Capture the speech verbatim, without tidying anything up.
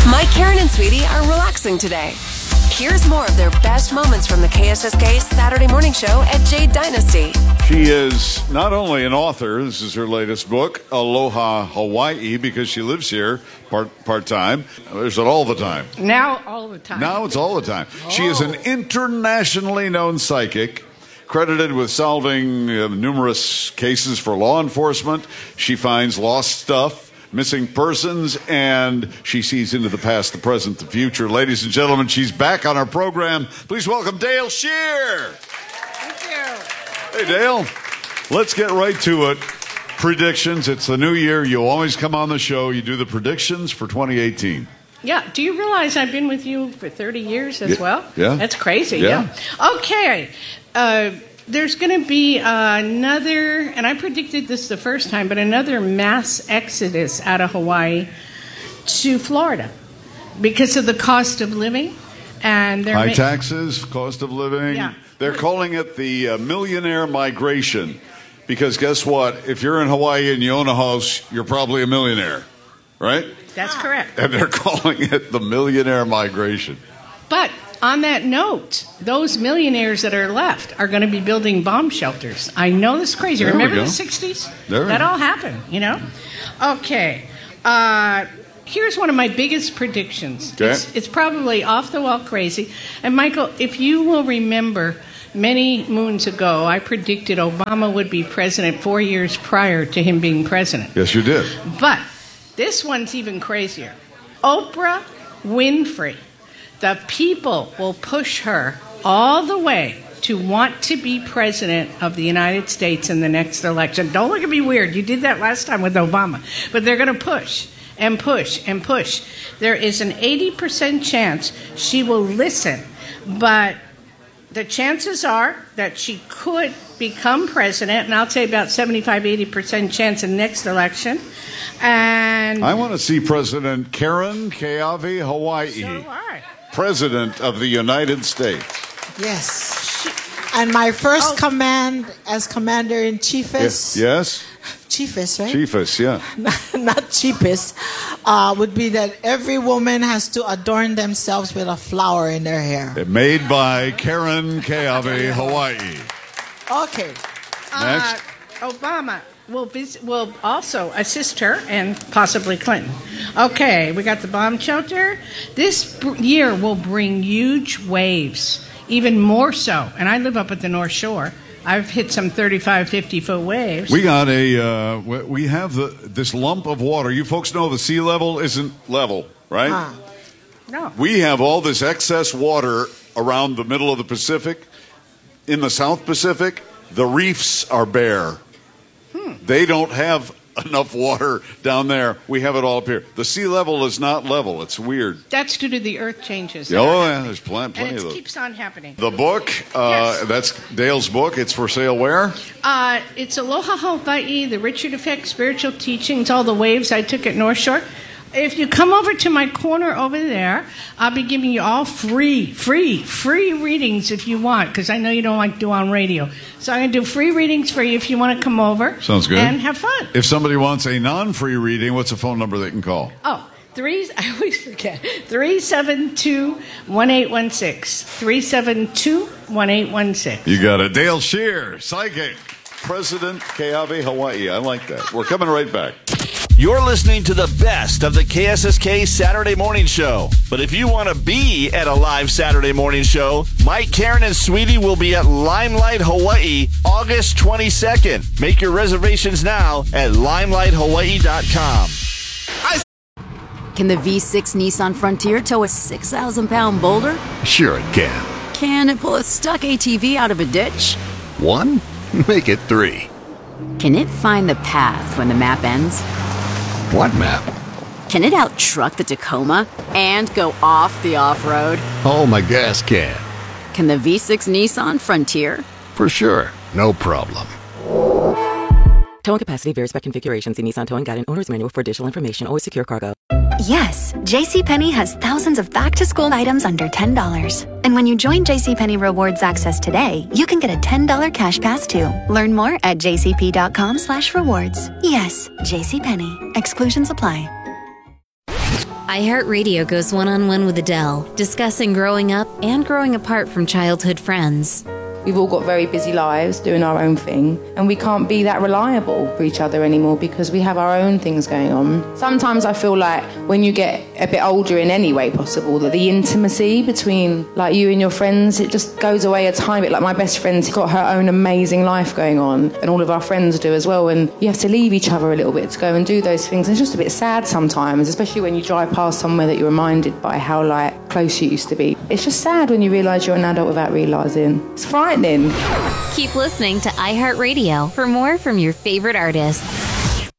Mike, Karen, and Sweetie are relaxing today. Here's more of their best moments from the K S S K Saturday Morning Show at Jade Dynasty. She is not only an author, this is her latest book, Aloha Hawaii, because she lives here part, part-time. There's it all the time. Now all the time. Now it's all the time. Oh. She is an internationally known psychic, credited with solving uh, numerous cases for law enforcement. She finds lost stuff, missing persons, and she sees into the past, the present, the future. Ladies and gentlemen, she's back on our program. Please welcome Dale Scheer. Thank you. Hey, Dale. Let's get right to it. Predictions. It's the new year. You always come on the show. You do the predictions for twenty eighteen. Yeah. Do you realize I've been with you for thirty years as Yeah. well? Yeah. That's crazy. Yeah. Yeah. Okay. Uh, there's going to be uh, another, and I predicted this the first time, but another mass exodus out of Hawaii to Florida because of the cost of living. And they're High ma- taxes, cost of living. Yeah. They're calling it the uh, millionaire migration. Because guess what? If you're in Hawaii and you own a house, you're probably a millionaire, right? That's correct. And they're calling it the millionaire migration. But on that note, those millionaires that are left are going to be building bomb shelters. I know this is crazy. There we Remember go. the sixties? There we that go. all happened, you know? Okay. Uh, here's one of my biggest predictions. Okay. It's, it's probably off the wall crazy. And Michael, if you will remember, many moons ago, I predicted Obama would be president four years prior to him being president. Yes, you did. But this one's even crazier. Oprah Winfrey. The people will push her all the way to want to be president of the United States in the next election. Don't look at me weird. You did that last time with Obama. But they're going to push and push and push. There is an eighty percent chance she will listen. But the chances are that she could become president, and I'll say about seventy-five, eighty percent chance in the next election. And I want to see President Karen Keawe Hawaii, so do I. President of the United States. Yes. And my first Oh. command as commander-in-chief Yes, is... yes? Chiefest, right? Chiefest, yeah. Not cheapest, uh, would be that every woman has to adorn themselves with a flower in their hair. Made by Karen Keawe Hawaii. Okay. Next. Uh, Obama will vis- will also assist her and possibly Clinton. Okay, we got the bomb shelter. This br- year will bring huge waves, even more so. And I live up at the North Shore. I've hit some thirty-five, fifty-foot waves. We got a, uh, we- we have the this lump of water. You folks know the sea level isn't level, right? Ah. no. We have all this excess water around the middle of the Pacific. In the South Pacific, the reefs are bare. Hmm. They don't have enough water down there. We have it all up here. The sea level is not level. It's weird. That's due to the earth changes. Oh, yeah, there's plenty, plenty and of it those. keeps on happening. The book, uh, Yes. that's Dale's book. It's for sale where? Uh, it's Aloha Hawaii, the Richard Effect, Spiritual Teachings, all the waves I took at North Shore. If you come over to my corner over there, I'll be giving you all free, free, free readings if you want, because I know you don't like to do on radio. So I'm going to do free readings for you if you want to come over. Sounds good. And have fun. If somebody wants a non-free reading, what's the phone number they can call? Oh, three, I always forget, three seven two, one eight one six, three seven two, one eight one six. You got it. Dale Scheer, psychic, President Keawe Hawaii. I like that. We're coming right back. You're listening to the best of the K S S K Saturday Morning Show. But if you want to be at a live Saturday morning show, Mike, Karen, and Sweetie will be at Limelight, Hawaii, August twenty-second. Make your reservations now at limelight hawaii dot com. Can the V six Nissan Frontier tow a six thousand pound boulder? Sure it can. Can it pull a stuck A T V out of a ditch? One? Make it three. Can it find the path when the map ends? What map? Can it out-truck the Tacoma and go off the off-road? Oh, my gas can. Can the V six Nissan Frontier? For sure. No problem. Towing capacity varies by configuration. See Nissan Towing Guide and Owner's Manual for additional information. Always secure cargo. Yes, JCPenney has thousands of back-to-school items under ten dollars. And when you join JCPenney Rewards Access today, you can get a ten dollars cash pass too. Learn more at jcp.com slash rewards. Yes, JCPenney. Exclusions apply. iHeartRadio goes one-on-one with Adele, discussing growing up and growing apart from childhood friends. We've all got very busy lives doing our own thing, and we can't be that reliable for each other anymore because we have our own things going on. Sometimes I feel like when you get a bit older in any way possible, that the intimacy between like you and your friends, it just goes away a tiny bit. Like my best friend's got her own amazing life going on, and all of our friends do as well, and you have to leave each other a little bit to go and do those things. And it's just a bit sad sometimes, especially when you drive past somewhere that you're reminded by how like close you used to be. It's just sad when you realise you're an adult without realising. It's frightening. Keep listening to iHeartRadio for more from your favorite artists.